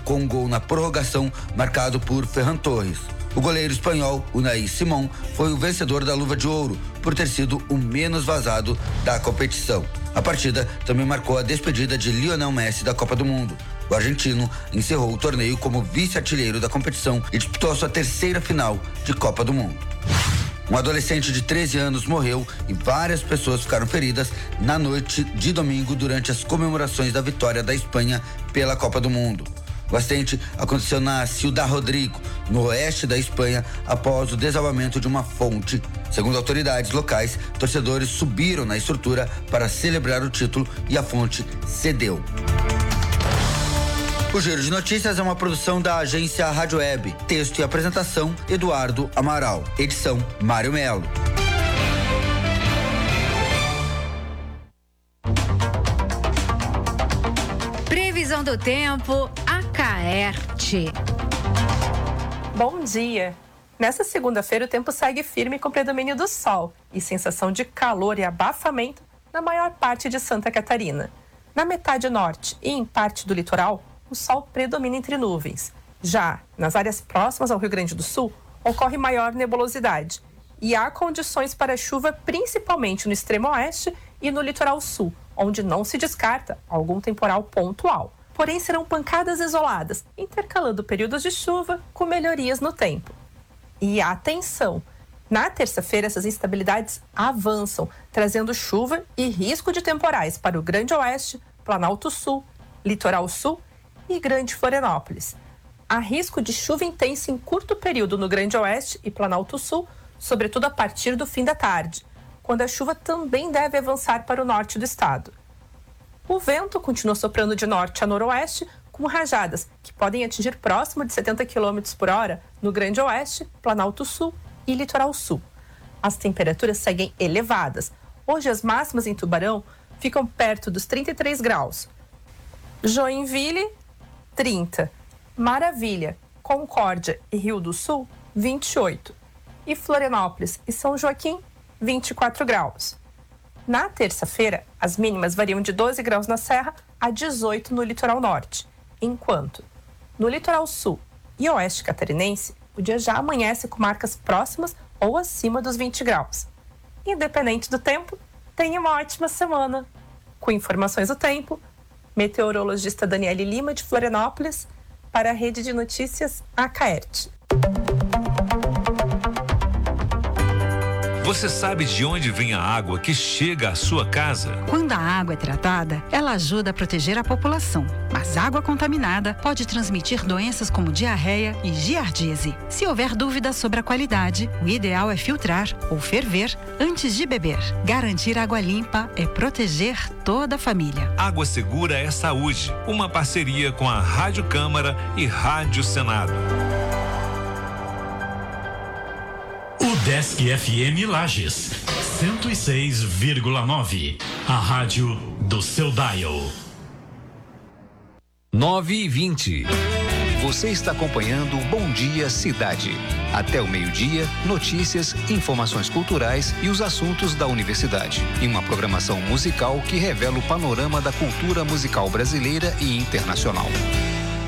com um gol na prorrogação marcado por Ferran Torres. O goleiro espanhol, Unai Simón, foi o vencedor da Luva de Ouro, por ter sido o menos vazado da competição. A partida também marcou a despedida de Lionel Messi da Copa do Mundo. O argentino encerrou o torneio como vice-artilheiro da competição e disputou a sua terceira final de Copa do Mundo. Um adolescente de 13 anos morreu e várias pessoas ficaram feridas na noite de domingo durante as comemorações da vitória da Espanha pela Copa do Mundo. O acidente aconteceu na Ciudad Rodrigo, no oeste da Espanha, após o desabamento de uma fonte. Segundo autoridades locais, torcedores subiram na estrutura para celebrar o título e a fonte cedeu. O Giro de Notícias é uma produção da agência Rádio Web. Texto e apresentação, Eduardo Amaral. Edição, Mário Melo. Previsão do tempo, Acaerte. Bom dia! Nessa segunda-feira o tempo segue firme com predomínio do sol e sensação de calor e abafamento na maior parte de Santa Catarina. Na metade norte e em parte do litoral, o sol predomina entre nuvens. Já nas áreas próximas ao Rio Grande do Sul, ocorre maior nebulosidade e há condições para chuva principalmente no extremo oeste e no litoral sul, onde não se descarta algum temporal pontual. Porém, serão pancadas isoladas, intercalando períodos de chuva com melhorias no tempo. E atenção! Na terça-feira, essas instabilidades avançam, trazendo chuva e risco de temporais para o Grande Oeste, Planalto Sul, Litoral Sul e Grande Florianópolis. Há risco de chuva intensa em curto período no Grande Oeste e Planalto Sul, sobretudo a partir do fim da tarde, quando a chuva também deve avançar para o norte do estado. O vento continua soprando de norte a noroeste, com rajadas que podem atingir próximo de 70 km por hora no Grande Oeste, Planalto Sul e Litoral Sul. As temperaturas seguem elevadas. Hoje as máximas em Tubarão ficam perto dos 33 graus. Joinville, 30. Maravilha, Concórdia e Rio do Sul, 28. E Florianópolis e São Joaquim, 24 graus. Na terça-feira, as mínimas variam de 12 graus na Serra a 18 no litoral norte, enquanto no litoral sul e oeste catarinense, o dia já amanhece com marcas próximas ou acima dos 20 graus. Independente do tempo, tenha uma ótima semana. Com informações do tempo, meteorologista Daniele Lima, de Florianópolis, para a Rede de Notícias Acaerte. Você sabe de onde vem a água que chega à sua casa? Quando a água é tratada, ela ajuda a proteger a população. Mas água contaminada pode transmitir doenças como diarreia e giardíase. Se houver dúvidas sobre a qualidade, o ideal é filtrar ou ferver antes de beber. Garantir água limpa é proteger toda a família. Água Segura é Saúde, uma parceria com a Rádio Câmara e Rádio Senado. Udesc FM Lages, 106,9. A rádio do seu dial. 9h20. Você está acompanhando o Bom Dia Cidade. Até o meio-dia, notícias, informações culturais e os assuntos da universidade. E uma programação musical que revela o panorama da cultura musical brasileira e internacional.